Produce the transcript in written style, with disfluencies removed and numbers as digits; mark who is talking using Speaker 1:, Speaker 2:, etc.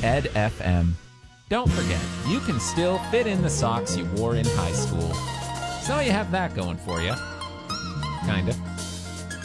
Speaker 1: Ed FM. Don't forget, you can still fit in the socks you wore in high school. So you have that going for you. Kinda.